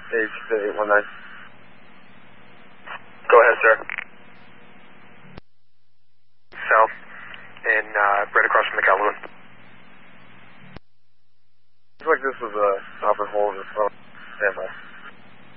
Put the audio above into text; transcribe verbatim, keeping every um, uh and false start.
H eight one nine. Go ahead, sir. South, and uh, right across from the Calhoun. Looks like this was a stop and hold or phone. Stand by.